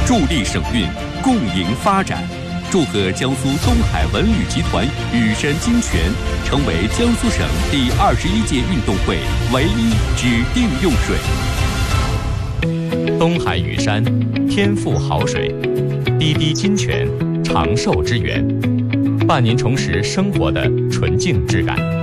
助力省运，共赢发展。祝贺江苏东海文旅集团雨山金泉成为江苏省第21届运动会唯一指定用水。 东海雨山，天赋好水；滴滴金泉，长寿之源，伴您重拾生活的纯净质感。